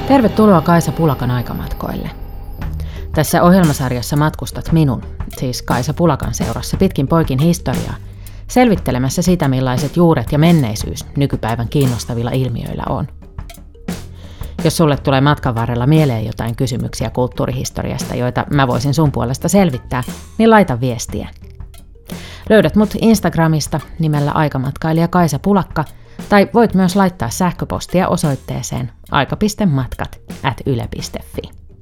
Tervetuloa Kaisa Pulakan aikamatkoille. Tässä ohjelmasarjassa matkustat minun, siis Kaisa Pulakan seurassa pitkin poikin historiaa, selvittelemässä sitä, millaiset juuret ja menneisyys nykypäivän kiinnostavilla ilmiöillä on. Jos sulle tulee matkan varrella mieleen jotain kysymyksiä kulttuurihistoriasta, joita mä voisin sun puolesta selvittää, niin laita viestiä. Löydät mut Instagramista nimellä aikamatkailija Kaisa Pulakka, tai voit myös laittaa sähköpostia osoitteeseen aika.matkat@yle.fi.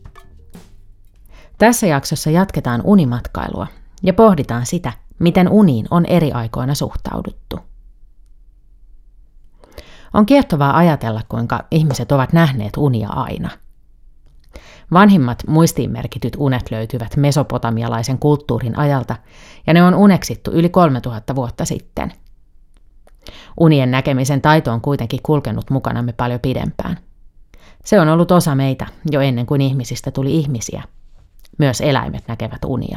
Tässä jaksossa jatketaan unimatkailua ja pohditaan sitä, miten uniin on eri aikoina suhtauduttu. On kiehtovaa ajatella, kuinka ihmiset ovat nähneet unia aina. Vanhimmat muistiinmerkityt unet löytyvät mesopotamialaisen kulttuurin ajalta, ja ne on uneksittu yli 3000 vuotta sitten. Unien näkemisen taito on kuitenkin kulkenut mukanamme paljon pidempään. Se on ollut osa meitä jo ennen kuin ihmisistä tuli ihmisiä. Myös eläimet näkevät unia.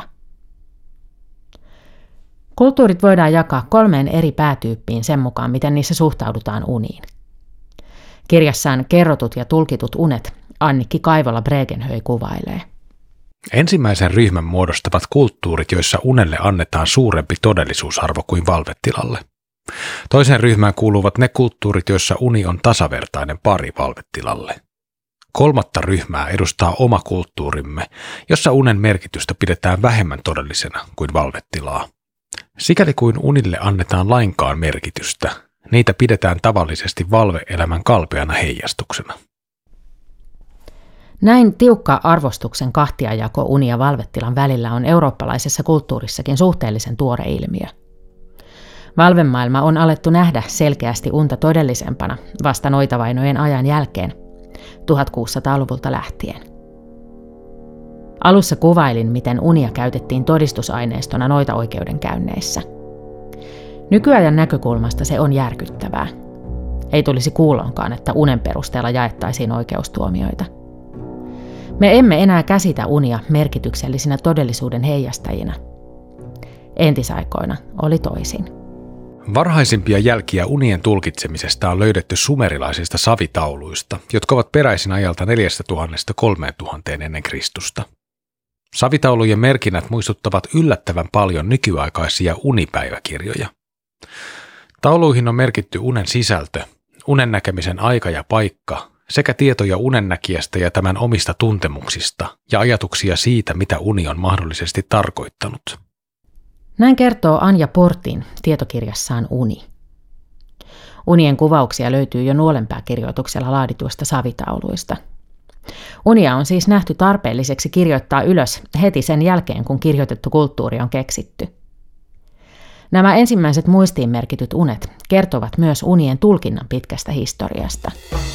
Kulttuurit voidaan jakaa 3 eri päätyyppiin sen mukaan, miten niissä suhtaudutaan uniin. Kirjassaan Kerrotut ja tulkitut unet Annikki Kaivola-Bregenhöj kuvailee. Ensimmäisen ryhmän muodostavat kulttuurit, joissa unelle annetaan suurempi todellisuusarvo kuin valvetilalle. Toiseen ryhmään kuuluvat ne kulttuurit, joissa uni on tasavertainen pari valvetilalle. Kolmatta ryhmää edustaa oma kulttuurimme, jossa unen merkitystä pidetään vähemmän todellisena kuin valvetilaa. Sikäli kuin unille annetaan lainkaan merkitystä, niitä pidetään tavallisesti valveelämän kalpeana heijastuksena. Näin tiukka arvostuksen kahtiajako uni- ja valvetilan välillä on eurooppalaisessa kulttuurissakin suhteellisen tuore ilmiö. Valvemaailma on alettu nähdä selkeästi unta todellisempana vasta noitavainojen ajan jälkeen, 1600-luvulta lähtien. Alussa kuvailin, miten unia käytettiin todistusaineistona noitaoikeudenkäynneissä. Nykyajan näkökulmasta se on järkyttävää. Ei tulisi kuuloonkaan, että unen perusteella jaettaisiin oikeustuomioita. Me emme enää käsitä unia merkityksellisinä todellisuuden heijastajina. Entisaikoina oli toisin. Varhaisimpia jälkiä unien tulkitsemisesta on löydetty sumerilaisista savitauluista, jotka ovat peräisin ajalta 4000–3000 ennen Kristusta. Savitaulujen merkinnät muistuttavat yllättävän paljon nykyaikaisia unipäiväkirjoja. Tauluihin on merkitty unen sisältö, unen näkemisen aika ja paikka, sekä tietoja unennäkijästä ja tämän omista tuntemuksista ja ajatuksia siitä, mitä uni on mahdollisesti tarkoittanut. Näin kertoo Anja Portin tietokirjassaan Uni. Unien kuvauksia löytyy jo nuolenpääkirjoituksella laadituista savitauluista. Unia on siis nähty tarpeelliseksi kirjoittaa ylös heti sen jälkeen, kun kirjoitettu kulttuuri on keksitty. Nämä ensimmäiset muistiinmerkityt unet kertovat myös unien tulkinnan pitkästä historiasta.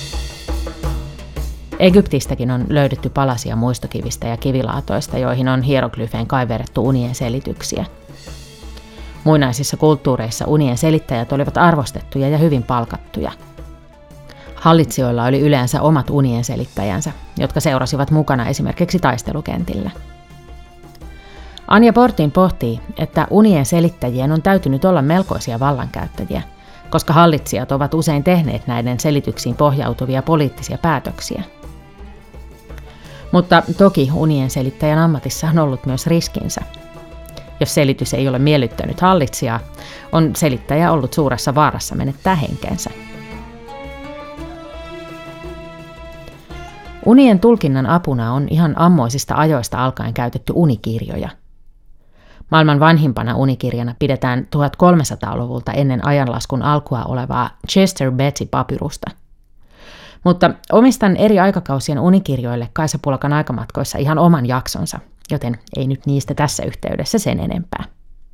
Egyptistäkin on löydetty palasia muistokivistä ja kivilaatoista, joihin on hieroglyfein kaiverrettu unien selityksiä. Muinaisissa kulttuureissa unien selittäjät olivat arvostettuja ja hyvin palkattuja. Hallitsijoilla oli yleensä omat unien selittäjänsä, jotka seurasivat mukana esimerkiksi taistelukentillä. Anja Portin pohtii, että unien selittäjien on täytynyt olla melkoisia vallankäyttäjiä, koska hallitsijat ovat usein tehneet näiden selityksiin pohjautuvia poliittisia päätöksiä. Mutta toki unien selittäjän ammatissa on ollut myös riskinsä. Jos selitys ei ole miellyttänyt hallitsijaa, on selittäjä ollut suuressa vaarassa menettää henkensä. Unien tulkinnan apuna on ihan ammoisista ajoista alkaen käytetty unikirjoja. Maailman vanhimpana unikirjana pidetään 1300-luvulta ennen ajanlaskun alkua olevaa Chester Beatty-papyrusta. Mutta omistan eri aikakausien unikirjoille Kaisa Pulakan aikamatkoissa ihan oman jaksonsa, joten ei nyt niistä tässä yhteydessä sen enempää.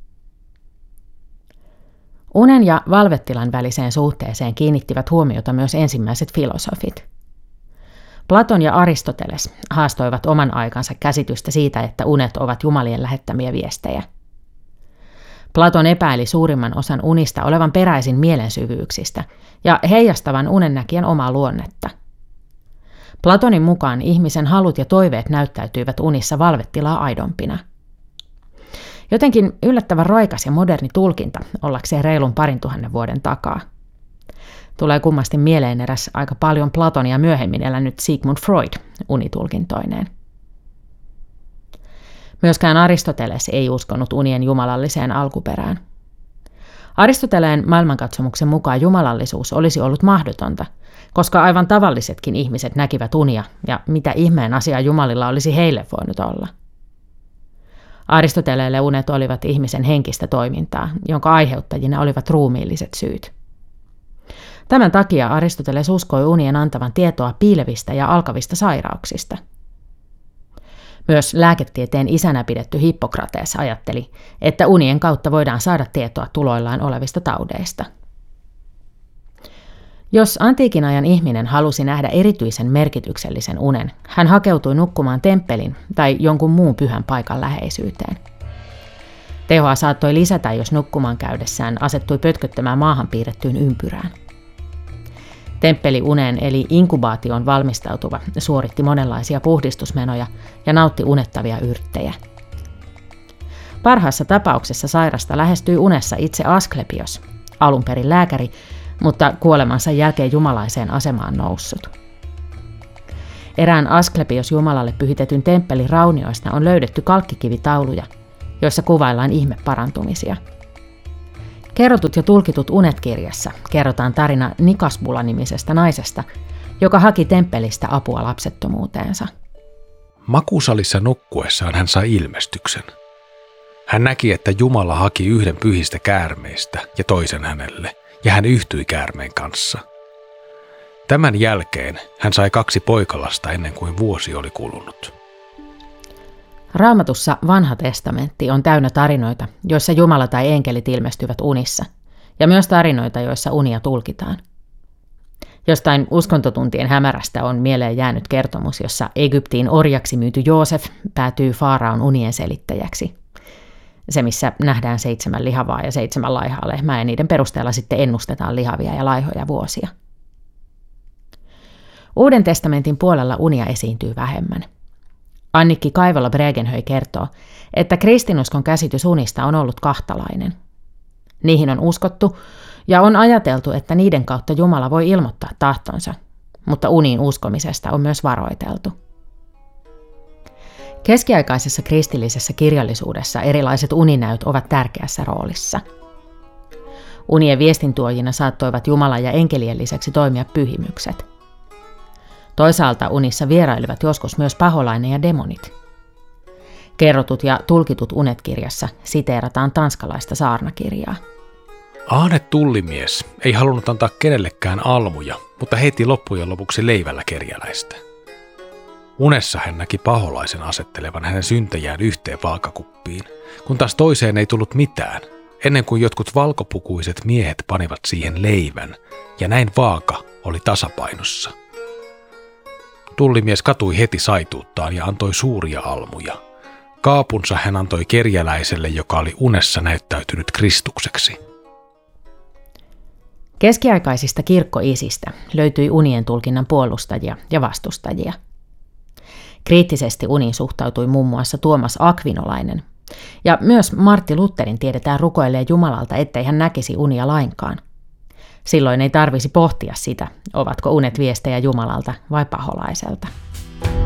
Unen ja valvetilan väliseen suhteeseen kiinnittivät huomiota myös ensimmäiset filosofit. Platon ja Aristoteles haastoivat oman aikansa käsitystä siitä, että unet ovat jumalien lähettämiä viestejä. Platon epäili suurimman osan unista olevan peräisin mielensyvyyksistä ja heijastavan unennäkijän omaa luonnetta. Platonin mukaan ihmisen halut ja toiveet näyttäytyivät unissa valvetilaa aidompina. Jotenkin yllättävän raikas ja moderni tulkinta ollakseen reilun 2000 vuoden takaa. Tulee kummasti mieleen eräs aika paljon Platonia myöhemmin elänyt Sigmund Freud unitulkintoineen. Myöskään Aristoteles ei uskonut unien jumalalliseen alkuperään. Aristoteleen maailmankatsomuksen mukaan jumalallisuus olisi ollut mahdotonta, koska aivan tavallisetkin ihmiset näkivät unia, ja mitä ihmeen asiaa jumalilla olisi heille voinut olla. Aristoteleelle unet olivat ihmisen henkistä toimintaa, jonka aiheuttajina olivat ruumiilliset syyt. Tämän takia Aristoteles uskoi unien antavan tietoa piilevistä ja alkavista sairauksista. Myös lääketieteen isänä pidetty Hippokrates ajatteli, että unien kautta voidaan saada tietoa tuloillaan olevista taudeista. Jos antiikin ajan ihminen halusi nähdä erityisen merkityksellisen unen, hän hakeutui nukkumaan temppelin tai jonkun muun pyhän paikan läheisyyteen. Tehoa saattoi lisätä, jos nukkumaan käydessään asettui pötköttämään maahan piirrettyyn ympyrään. Temppeliuneen eli inkubaatioon valmistautuva suoritti monenlaisia puhdistusmenoja ja nautti unettavia yrttejä. Parhaassa tapauksessa sairasta lähestyi unessa itse Asklepios, alun perin lääkäri, mutta kuolemansa jälkeen jumalaiseen asemaan noussut. Erään Asklepios Jumalalle pyhitetyn temppelin raunioista on löydetty kalkkikivitauluja, joissa kuvaillaan ihmeparantumisia. Kerrotut ja tulkitut unet -kirjassa kerrotaan tarina Nikasbula-nimisestä naisesta, joka haki temppelistä apua lapsettomuuteensa. Makuusalissa nukkuessaan hän sai ilmestyksen. Hän näki, että Jumala haki yhden pyhistä käärmeistä ja toisen hänelle, ja hän yhtyi käärmeen kanssa. Tämän jälkeen hän sai 2 poikalasta ennen kuin vuosi oli kulunut. Raamatussa Vanha testamentti on täynnä tarinoita, joissa Jumala tai enkelit ilmestyvät unissa, ja myös tarinoita, joissa unia tulkitaan. Jostain uskontotuntien hämärästä on mieleen jäänyt kertomus, jossa Egyptiin orjaksi myyty Joosef päätyy Faaraon unien selittäjäksi. Se, missä nähdään 7 lihavaa ja 7 laihaa lehmää, ja niiden perusteella sitten ennustetaan lihavia ja laihoja vuosia. Uuden testamentin puolella unia esiintyy vähemmän. Annikki Kaivola-Bregenhöj kertoo, että kristinuskon käsitys unista on ollut kahtalainen. Niihin on uskottu ja on ajateltu, että niiden kautta Jumala voi ilmoittaa tahtonsa, mutta uniin uskomisesta on myös varoiteltu. Keskiaikaisessa kristillisessä kirjallisuudessa erilaiset uninäyt ovat tärkeässä roolissa. Unien viestintuojina saattoivat Jumalan ja enkelien lisäksi toimia pyhimykset. Toisaalta unissa vierailivat joskus myös paholainen ja demonit. Kerrotut ja tulkitut unet -kirjassa siteerataan tanskalaista saarnakirjaa. Aane tullimies ei halunnut antaa kenellekään almuja, mutta heitti loppujen lopuksi leivällä kerjäläistä. Unessa hän näki paholaisen asettelevan hänen syntejään yhteen vaakakuppiin, kun taas toiseen ei tullut mitään, ennen kuin jotkut valkopukuiset miehet panivat siihen leivän, ja näin vaaka oli tasapainossa. Tullimies katui heti saituuttaan ja antoi suuria almuja. Kaapunsa hän antoi kerjäläiselle, joka oli unessa näyttäytynyt Kristukseksi. Keskiaikaisista kirkkoisistä löytyi unien tulkinnan puolustajia ja vastustajia. Kriittisesti uniin suhtautui muun muassa Tuomas Akvinolainen, ja myös Martti Lutherin tiedetään rukoilleen Jumalalta, ettei hän näkisi unia lainkaan. Silloin ei tarvisi pohtia sitä, ovatko unet viestejä Jumalalta vai paholaiselta.